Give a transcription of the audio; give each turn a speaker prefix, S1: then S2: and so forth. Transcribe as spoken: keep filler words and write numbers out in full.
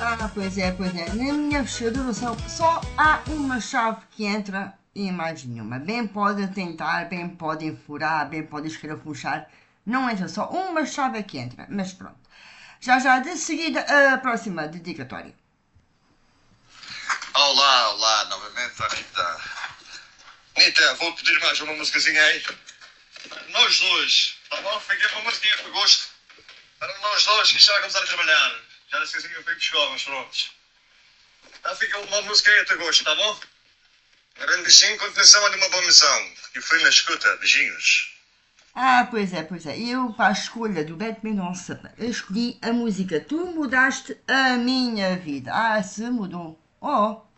S1: Ah, pois é, pois é. Na minha fechadura só, só há uma chave que entra e mais nenhuma. Bem podem tentar, bem podem furar, bem podem escarafunchar. Não entra só uma chave é que entra. Mas pronto. Já já, de seguida, a próxima dedicatória.
S2: Olá, olá, novamente a Rita. Rita, vou pedir mais uma musicazinha aí. Nós dois, tá bom? Fiquei uma musiquinha para gosto. Para nós dois, que isto já vai começar a trabalhar. Já disse assim, eu fui buscar, mas pronto. Já fica uma música aí a teu gosto, tá bom? Grande beijinho, continuação de uma boa missão. E fui na escuta, beijinhos.
S1: Ah, pois é, pois é. Eu, para a escolha do Bete Mendonça, escolhi a música Tu Mudaste a Minha Vida. Ah, se mudou. Oh,